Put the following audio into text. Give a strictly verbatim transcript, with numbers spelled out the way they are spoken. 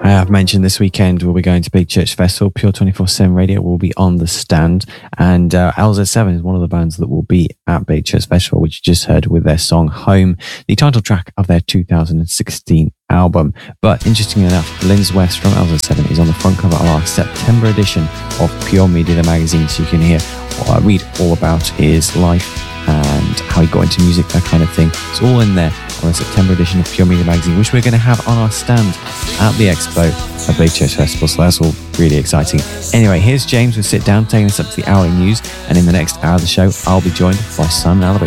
I have mentioned this weekend we'll be going to Big Church Festival. Pure twenty-four seven Radio will be on the stand, and uh, L Z seven is one of the bands that will be at Big Church Festival, which you just heard with their song Home, the title track of their two thousand sixteen album. But interestingly enough, Linz West from L Z seven is on the front cover of our September edition of Pure Media, the magazine, so you can hear or read all about his life and how he got into music, that kind of thing. It's all in there on the September edition of Pure Media Magazine, which we're going to have on our stand at the Expo at Big Church Festival, so that's all really exciting. Anyway, here's James with Sit Down, taking us up to the hourly news, and in the next hour of the show, I'll be joined by Simon Alaby.